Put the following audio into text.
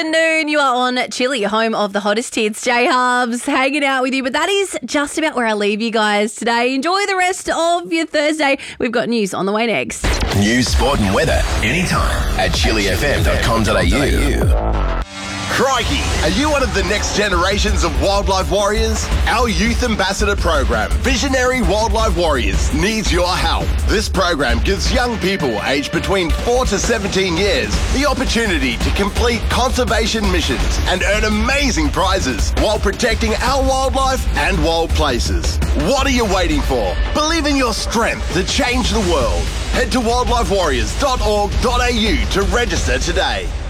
afternoon. You are on Chili, home of the hottest hits. J Hubs hanging out with you. But that is just about where I leave you guys today. Enjoy the rest of your Thursday. We've got news on the way next. News, sport and weather anytime at chilifm.com.au. Crikey, are you one of the next generations of wildlife warriors? Our youth ambassador program, Visionary Wildlife Warriors, needs your help. This program gives young people aged between 4 to 17 years the opportunity to complete conservation missions and earn amazing prizes while protecting our wildlife and wild places. What are you waiting for? Believe in your strength to change the world. Head to wildlifewarriors.org.au to register today.